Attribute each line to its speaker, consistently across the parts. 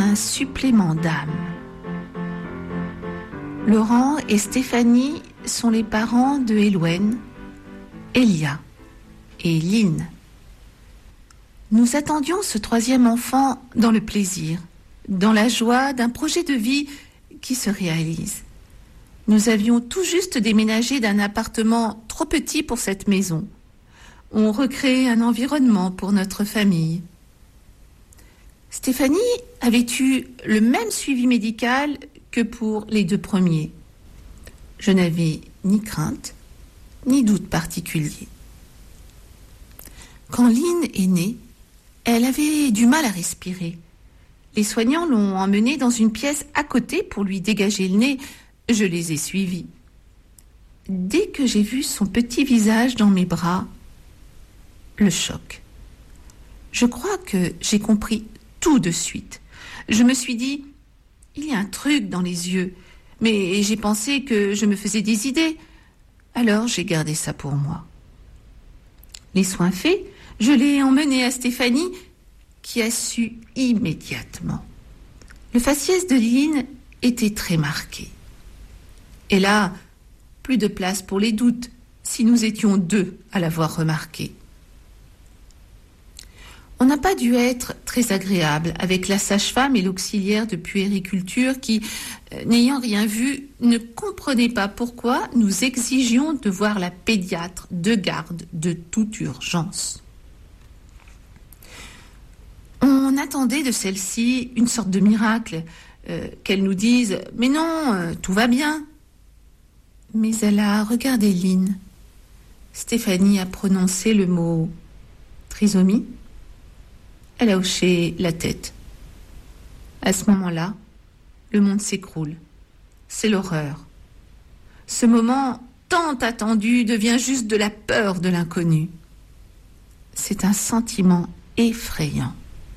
Speaker 1: un supplément d'âme. Laurent et Stéphanie sont les parents de Elouen, Elia et Lynn. Nous attendions ce troisième enfant dans le plaisir, dans la joie d'un projet de vie qui se réalise. Nous avions tout juste déménagé d'un appartement trop petit pour cette maison. On recréait un environnement pour notre famille. Stéphanie avait eu le même suivi médical que pour les 2 premiers. Je n'avais ni crainte, ni doute particulier. Quand Lynn est née, elle avait du mal à respirer. Les soignants l'ont emmenée dans une pièce à côté pour lui dégager le nez. Je les ai suivis. Dès que j'ai vu son petit visage dans mes bras, le choc. Je crois que j'ai compris tout de suite. Je me suis dit, il y a un truc dans les yeux, mais j'ai pensé que je me faisais des idées. Alors j'ai gardé ça pour moi. Les soins faits, je l'ai emmenée à Stéphanie, qui a su immédiatement. Le faciès de Lynn était très marqué. Et là, plus de place pour les doutes, si nous étions 2 à l'avoir remarqué. On n'a pas dû être très agréable avec la sage-femme et l'auxiliaire de puériculture qui, n'ayant rien vu, ne comprenaient pas pourquoi nous exigions de voir la pédiatre de garde de toute urgence. On attendait de celle-ci une sorte de miracle, qu'elle nous dise « Mais non, tout va bien ». Mais elle a regardé Lynn. Stéphanie a prononcé le mot « trisomie ». Elle a hoché la tête. À ce moment-là, le monde s'écroule. C'est l'horreur. Ce moment tant attendu devient juste de la peur de l'inconnu. C'est un sentiment effrayant.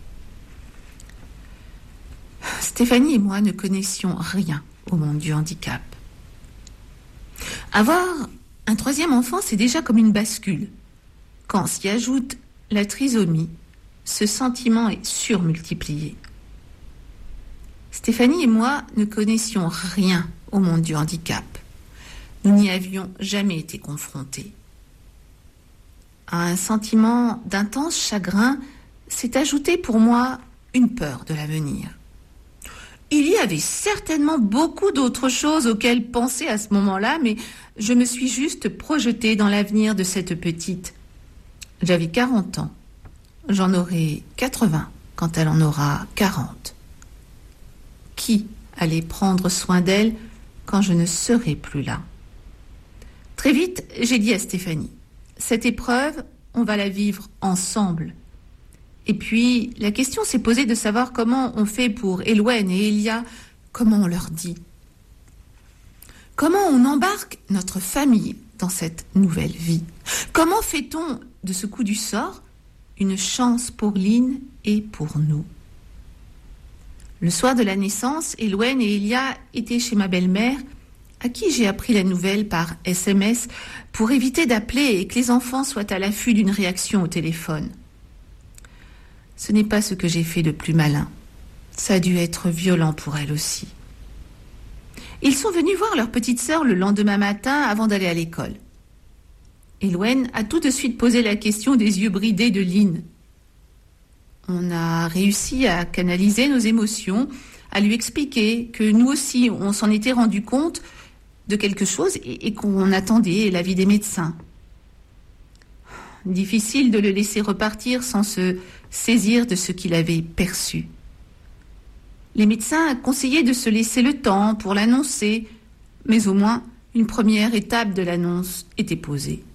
Speaker 1: Stéphanie et moi ne connaissions rien au monde du handicap. Avoir un troisième enfant, c'est déjà comme une bascule. Quand s'y ajoute la trisomie, ce sentiment est surmultiplié. Stéphanie et moi ne connaissions rien au monde du handicap. Nous n'y avions jamais été confrontés. À un sentiment d'intense chagrin s'est ajouté pour moi une peur de l'avenir. Il y avait certainement beaucoup d'autres choses auxquelles penser à ce moment-là, mais je me suis juste projetée dans l'avenir de cette petite. J'avais 40 ans. J'en aurai 80 quand elle en aura 40. Qui allait prendre soin d'elle quand je ne serai plus là? Très vite, j'ai dit à Stéphanie, cette épreuve, on va la vivre ensemble. Et puis, la question s'est posée de savoir comment on fait pour Elouen et Elia, comment on leur dit. Comment on embarque notre famille dans cette nouvelle vie? Comment fait-on de ce coup du sort une chance pour Lynn et pour nous? Le soir de la naissance, Elouen et Elia étaient chez ma belle-mère, à qui j'ai appris la nouvelle par SMS pour éviter d'appeler et que les enfants soient à l'affût d'une réaction au téléphone. Ce n'est pas ce que j'ai fait de plus malin. Ça a dû être violent pour elle aussi. Ils sont venus voir leur petite sœur le lendemain matin avant d'aller à l'école. Elouen a tout de suite posé la question des yeux bridés de Lynn. On a réussi à canaliser nos émotions, à lui expliquer que nous aussi, on s'en était rendu compte de quelque chose et qu'on attendait l'avis des médecins. Difficile de le laisser repartir sans se saisir de ce qu'il avait perçu. Les médecins conseillaient de se laisser le temps pour l'annoncer, mais au moins une première étape de l'annonce était posée.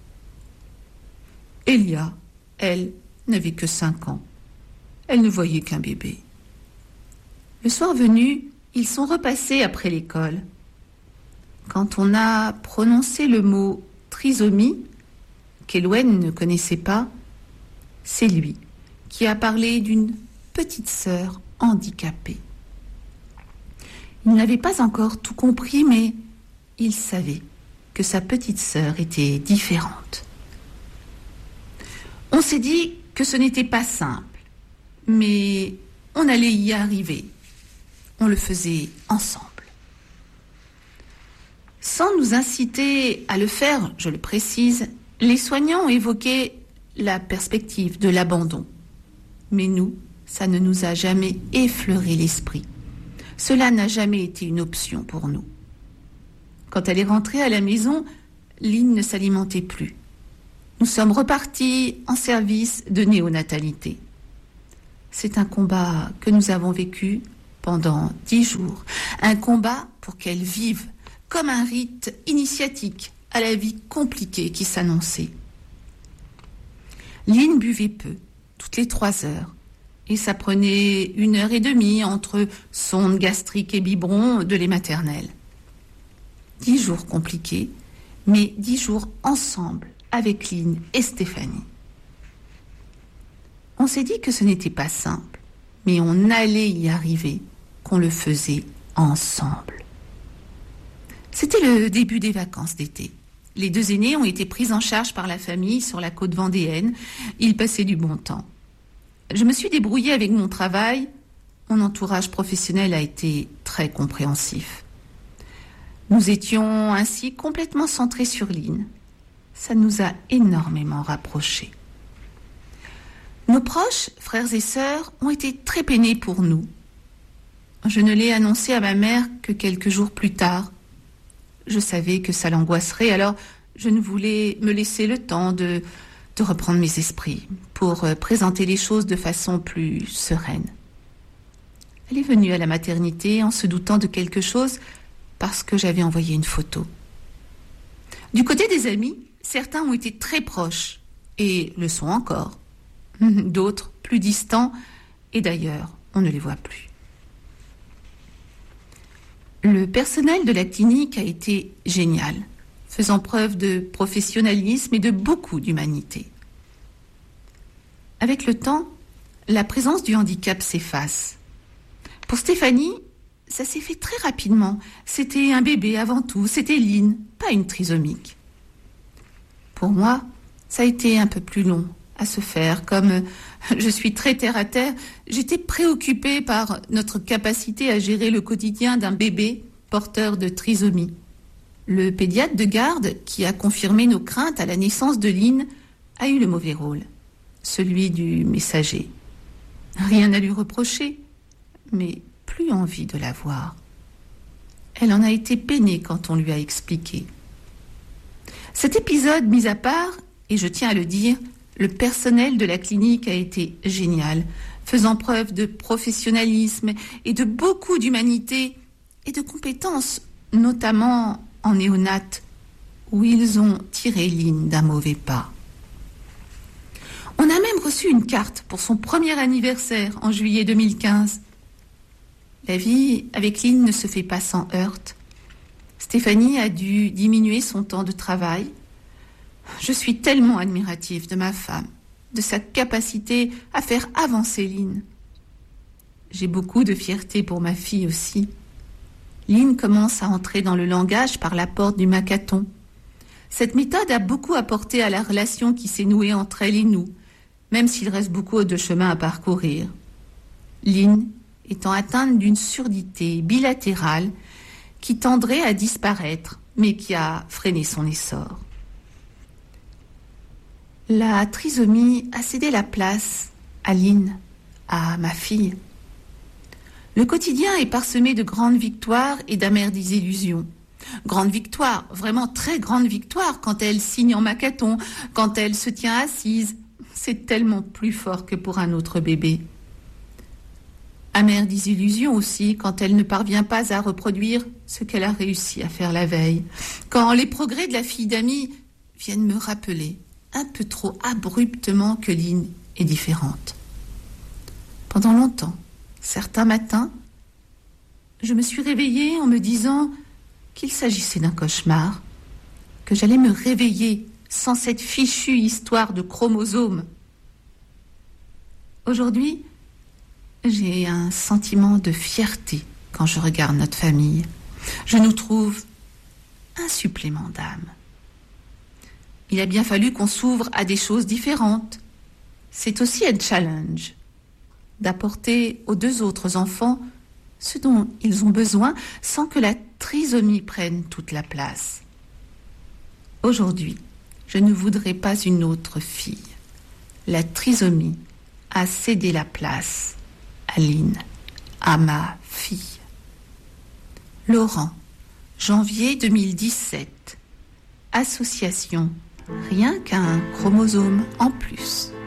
Speaker 1: Elia, elle, n'avait que 5 ans. Elle ne voyait qu'un bébé. Le soir venu, ils sont repassés après l'école. Quand on a prononcé le mot trisomie, qu'Elouen ne connaissait pas, c'est lui qui a parlé d'une petite sœur handicapée. Il n'avait pas encore tout compris, mais il savait que sa petite sœur était différente. On s'est dit que ce n'était pas simple, mais on allait y arriver. on le faisait ensemble. Sans nous inciter à le faire, je le précise, les soignants ont évoqué la perspective de l'abandon. Mais nous, ça ne nous a jamais effleuré l'esprit. Cela n'a jamais été une option pour nous. Quand elle est rentrée à la maison, Lynn ne s'alimentait plus. Nous sommes repartis en service de néonatalité. C'est un combat que nous avons vécu pendant 10 jours. Un combat pour qu'elle vive comme un rite initiatique à la vie compliquée qui s'annonçait. Lynn buvait peu, toutes les 3 heures, et ça prenait 1h30 entre sonde gastrique et biberon de lait maternel. 10 jours compliqués, mais 10 jours ensemble avec Lynn et Stéphanie. On s'est dit que ce n'était pas simple, mais on allait y arriver, qu'on le faisait ensemble. C'était le début des vacances d'été. Les 2 aînés ont été pris en charge par la famille sur la côte vendéenne. Ils passaient du bon temps. Je me suis débrouillée avec mon travail. Mon entourage professionnel a été très compréhensif. Nous étions ainsi complètement centrés sur Lynn. Ça nous a énormément rapprochés. Nos proches, frères et sœurs, ont été très peinés pour nous. Je ne l'ai annoncé à ma mère que quelques jours plus tard. Je savais que ça l'angoisserait, alors je ne voulais me laisser le temps de reprendre mes esprits pour présenter les choses de façon plus sereine. Elle est venue à la maternité en se doutant de quelque chose parce que j'avais envoyé une photo. Du côté des amis, certains ont été très proches et le sont encore. D'autres plus distants et d'ailleurs, on ne les voit plus. Le personnel de la clinique a été génial, faisant preuve de professionnalisme et de beaucoup d'humanité. Avec le temps, la présence du handicap s'efface. Pour Stéphanie, ça s'est fait très rapidement. C'était un bébé avant tout, c'était Lynn, pas une trisomique. Pour moi, ça a été un peu plus long à se faire. Comme je suis très terre-à-terre, j'étais préoccupée par notre capacité à gérer le quotidien d'un bébé porteur de trisomie. Le pédiatre de garde, qui a confirmé nos craintes à la naissance de Lynn, a eu le mauvais rôle, celui du messager. Rien à lui reprocher, mais plus envie de la voir. Elle en a été peinée quand on lui a expliqué. Cet épisode mis à part, et je tiens à le dire, le personnel de la clinique a été génial, faisant preuve de professionnalisme et de beaucoup d'humanité et de compétences, notamment en néonat, où ils ont tiré Lynn d'un mauvais pas. On a même reçu une carte pour son premier anniversaire en juillet 2015. La vie avec Lynn ne se fait pas sans heurts. Stéphanie a dû diminuer son temps de travail. Je suis tellement admirative de ma femme, de sa capacité à faire avancer Lynn. J'ai beaucoup de fierté pour ma fille aussi. Lynn commence à entrer dans le langage par la porte du Makaton. Cette méthode a beaucoup apporté à la relation qui s'est nouée entre elle et nous, même s'il reste beaucoup de chemin à parcourir. Lynn étant atteinte d'une surdité bilatérale qui tendrait à disparaître, mais qui a freiné son essor. La trisomie a cédé la place à Lynn, à ma fille. Le quotidien est parsemé de grandes victoires et d'amères désillusions. Grande victoire, vraiment très grande victoire quand elle signe en Makaton, quand elle se tient assise. C'est tellement plus fort que pour un autre bébé. Amère désillusion aussi quand elle ne parvient pas à reproduire ce qu'elle a réussi à faire la veille. Quand les progrès de la fille d'amis viennent me rappeler un peu trop abruptement que Lynn est différente. Pendant longtemps, certains matins, je me suis réveillée en me disant qu'il s'agissait d'un cauchemar, que j'allais me réveiller sans cette fichue histoire de chromosomes. Aujourd'hui, j'ai un sentiment de fierté quand je regarde notre famille. Je nous trouve un supplément d'âme. Il a bien fallu qu'on s'ouvre à des choses différentes. C'est aussi un challenge d'apporter aux 2 autres enfants ce dont ils ont besoin sans que la trisomie prenne toute la place. Aujourd'hui, je ne voudrais pas une autre fille. La trisomie a cédé la place à Lynn, à ma fille. Laurent, janvier 2017. Association, rien qu'un chromosome en plus.